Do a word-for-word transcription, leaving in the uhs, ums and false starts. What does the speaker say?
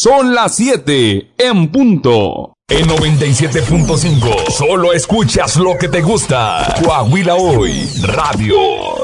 Son las siete en punto. En noventa y siete punto cinco, solo escuchas lo que te gusta. Coahuila Hoy Radio.